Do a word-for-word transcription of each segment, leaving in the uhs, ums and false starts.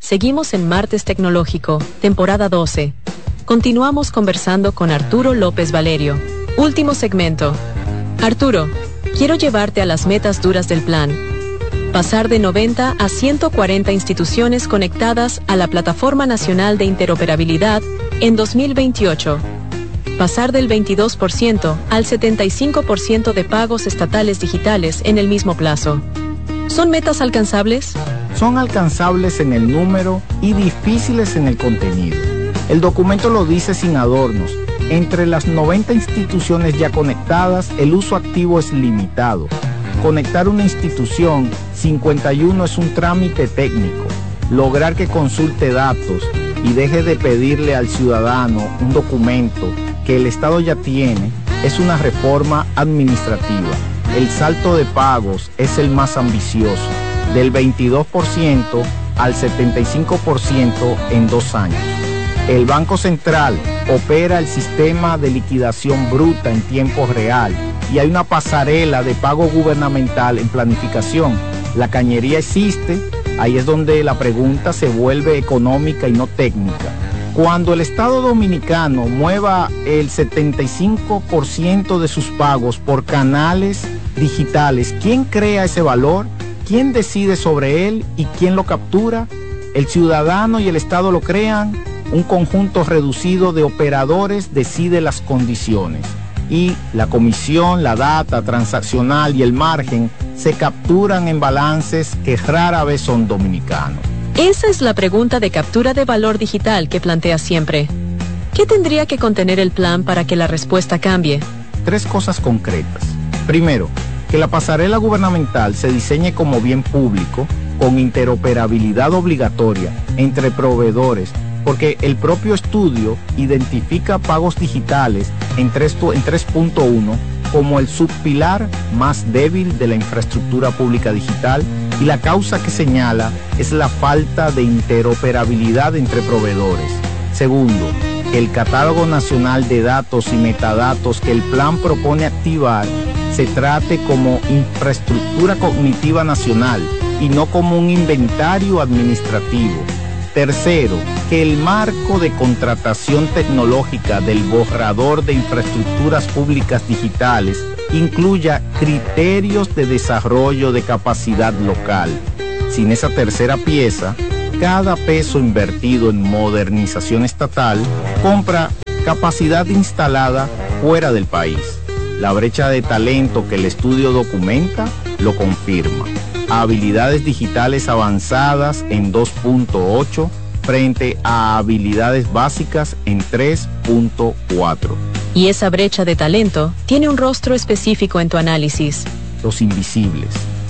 seguimos en Martes Tecnológico, temporada doce. Continuamos conversando con Arturo López Valerio. Último segmento. Arturo, quiero llevarte a las metas duras del plan. Pasar de noventa a ciento cuarenta instituciones conectadas a la Plataforma Nacional de Interoperabilidad en dos mil veintiocho. Pasar del veintidós por ciento al setenta y cinco por ciento de pagos estatales digitales en el mismo plazo. ¿Son metas alcanzables? Son alcanzables en el número y difíciles en el contenido. El documento lo dice sin adornos. Entre las noventa instituciones ya conectadas, el uso activo es limitado. Conectar una institución, cincuenta y uno, es un trámite técnico. Lograr que consulte datos y deje de pedirle al ciudadano un documento que el Estado ya tiene es una reforma administrativa. El salto de pagos es el más ambicioso, del veintidós por ciento al setenta y cinco por ciento en dos años. El Banco Central opera el sistema de liquidación bruta en tiempo real y hay una pasarela de pago gubernamental en planificación. La cañería existe, ahí es donde la pregunta se vuelve económica y no técnica. Cuando el Estado Dominicano mueva el setenta y cinco por ciento de sus pagos por canales digitales, ¿quién crea ese valor? ¿Quién decide sobre él y quién lo captura? ¿El ciudadano y el Estado lo crean? Un conjunto reducido de operadores decide las condiciones y la comisión, la data transaccional y el margen se capturan en balances que rara vez son dominicanos. Esa es la pregunta de captura de valor digital que plantea siempre. ¿Qué tendría que contener el plan para que la respuesta cambie? Tres cosas concretas. Primero, que la pasarela gubernamental se diseñe como bien público con interoperabilidad obligatoria entre proveedores, porque el propio estudio identifica pagos digitales en tres punto uno como el subpilar más débil de la infraestructura pública digital, y la causa que señala es la falta de interoperabilidad entre proveedores. Segundo, que el catálogo nacional de datos y metadatos que el plan propone activar se trate como infraestructura cognitiva nacional y no como un inventario administrativo. Tercero, que el marco de contratación tecnológica del borrador de infraestructuras públicas digitales incluya criterios de desarrollo de capacidad local. Sin esa tercera pieza, cada peso invertido en modernización estatal compra capacidad instalada fuera del país. La brecha de talento que el estudio documenta lo confirma. Habilidades digitales avanzadas en dos punto ocho frente a habilidades básicas en tres punto cuatro. Y esa brecha de talento tiene un rostro específico en tu análisis. Los invisibles.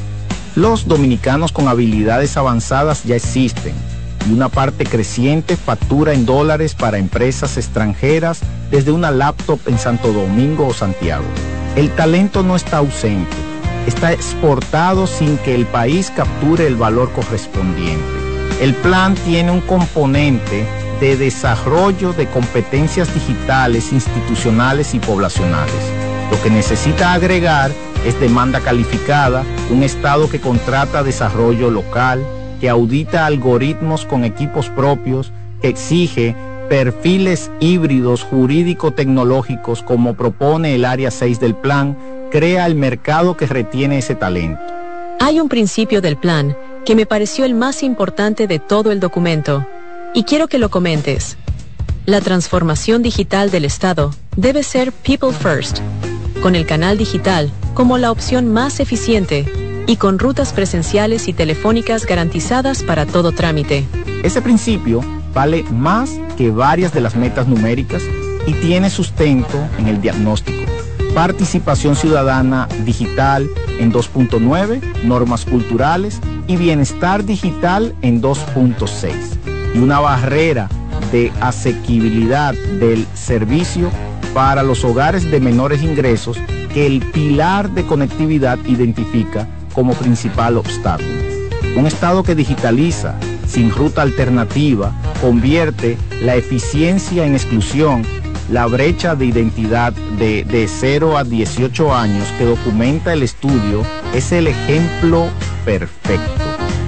Los dominicanos con habilidades avanzadas ya existen y una parte creciente factura en dólares para empresas extranjeras desde una laptop en Santo Domingo o Santiago. El talento no está ausente, está exportado sin que el país capture el valor correspondiente. El plan tiene un componente de desarrollo de competencias digitales, institucionales y poblacionales. Lo que necesita agregar es demanda calificada, un Estado que contrata desarrollo local, que audita algoritmos con equipos propios, que exige perfiles híbridos jurídico-tecnológicos como propone el área seis del plan, crea el mercado que retiene ese talento. Hay un principio del plan que me pareció el más importante de todo el documento, y quiero que lo comentes. La transformación digital del Estado debe ser People First, con el canal digital como la opción más eficiente y con rutas presenciales y telefónicas garantizadas para todo trámite. Ese principio vale más que varias de las metas numéricas y tiene sustento en el diagnóstico. Participación ciudadana digital en dos punto nueve, normas culturales y bienestar digital en dos punto seis. Y una barrera de asequibilidad del servicio para los hogares de menores ingresos que el pilar de conectividad identifica como principal obstáculo. Un Estado que digitaliza sin ruta alternativa convierte la eficiencia en exclusión. La brecha de identidad de, de cero a dieciocho años que documenta el estudio es el ejemplo perfecto.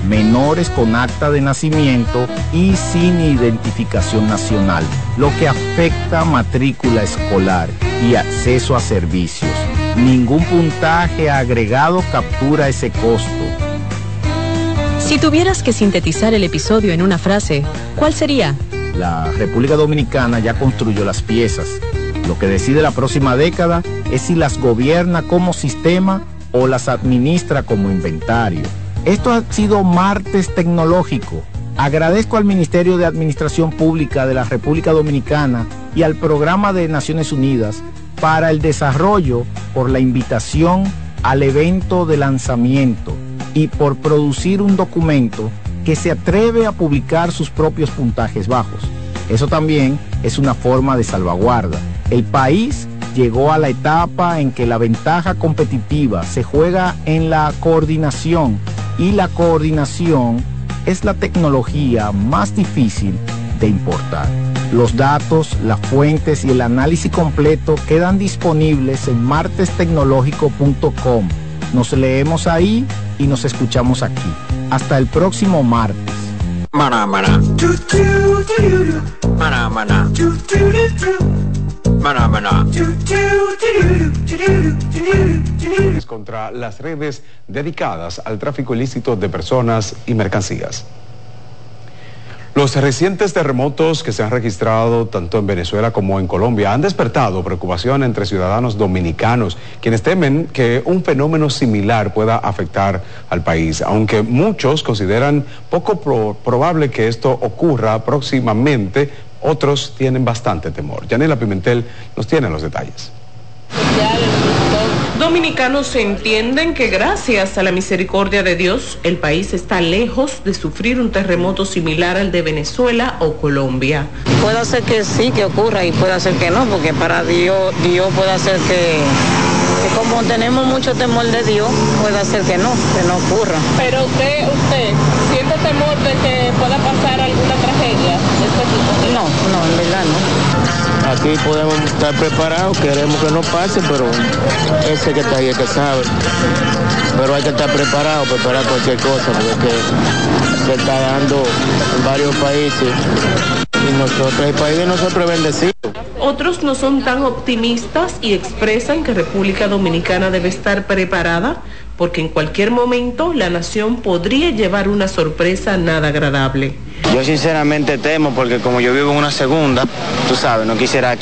menores con acta de nacimiento y sin identificación nacional, lo que afecta matrícula escolar y acceso a servicios. Ningún puntaje agregado captura ese costo. Si tuvieras que sintetizar el episodio en una frase, ¿cuál sería? La República Dominicana ya construyó las piezas. Lo que decide la próxima década es si las gobierna como sistema o las administra como inventario. Esto ha sido Martes Tecnológico. Agradezco al Ministerio de Administración Pública de la República Dominicana y al Programa de Naciones Unidas para el Desarrollo por la invitación al evento de lanzamiento y por producir un documento que se atreve a publicar sus propios puntajes bajos. Eso también es una forma de salvaguarda. El país llegó a la etapa en que la ventaja competitiva se juega en la coordinación, y la coordinación es la tecnología más difícil de importar. Los datos, las fuentes y el análisis completo quedan disponibles en martes tecnológico punto com. Nos leemos ahí y nos escuchamos aquí. Hasta el próximo martes. Maná, maná. Maná, maná. Maná, maná. Contra las redes dedicadas al tráfico ilícito de personas y mercancías. Los recientes terremotos que se han registrado tanto en Venezuela como en Colombia han despertado preocupación entre ciudadanos dominicanos, quienes temen que un fenómeno similar pueda afectar al país, aunque muchos consideran poco pro- probable que esto ocurra próximamente. Otros tienen bastante temor. Yanela Pimentel nos tiene los detalles. Dominicanos entienden que gracias a la misericordia de Dios, el país está lejos de sufrir un terremoto similar al de Venezuela o Colombia. Puede ser que sí, que ocurra, y puede ser que no, porque para Dios, Dios puede ser que, que como tenemos mucho temor de Dios, puede ser que no, que no ocurra. Pero usted, usted, ¿siente temor de que pueda pasar alguna tragedia de este tipo? No, no, en verdad no. Aquí podemos estar preparados, queremos que no pase, pero ese que está ahí es que sabe. Pero hay que estar preparado, preparar cualquier cosa, porque se está dando en varios países y nosotros, el país de nosotros es bendecido. Otros no son tan optimistas y expresan que República Dominicana debe estar preparada porque en cualquier momento la nación podría llevar una sorpresa nada agradable. Yo sinceramente temo porque como yo vivo en una segunda, tú sabes, no quisiera que